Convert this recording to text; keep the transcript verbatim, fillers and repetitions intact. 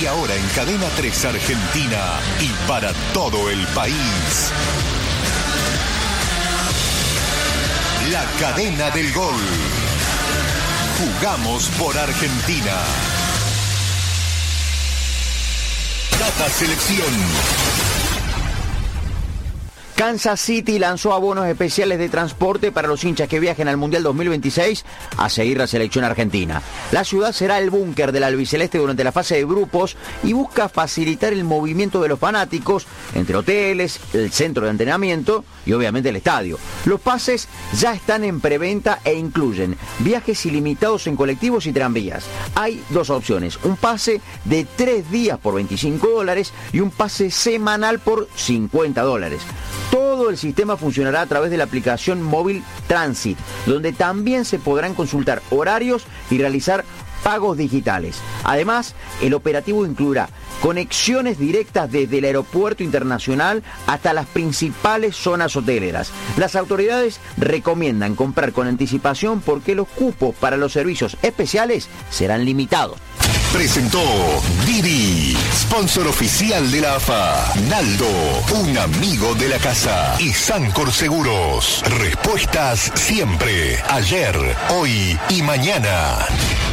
Y ahora en Cadena tres Argentina y para todo el país. La cadena del gol. Jugamos por Argentina. Data Selección. Kansas City lanzó abonos especiales de transporte para los hinchas que viajen al Mundial dos mil veintiséis a seguir la selección argentina. La ciudad será el búnker del albiceleste durante la fase de grupos y busca facilitar el movimiento de los fanáticos entre hoteles, el centro de entrenamiento y obviamente el estadio. Los pases ya están en preventa e incluyen viajes ilimitados en colectivos y tranvías. Hay dos opciones, un pase de tres días por veinticinco dólares y un pase semanal por cincuenta dólares. Todo el sistema funcionará a través de la aplicación móvil Transit, donde también se podrán consultar horarios y realizar pagos digitales. Además, el operativo incluirá conexiones directas desde el aeropuerto internacional hasta las principales zonas hoteleras. Las autoridades recomiendan comprar con anticipación porque los cupos para los servicios especiales serán limitados. Presentó Didi, sponsor oficial de la A F A. Naldo, un amigo de la casa. Y Sancor Seguros. Respuestas siempre, ayer, hoy y mañana.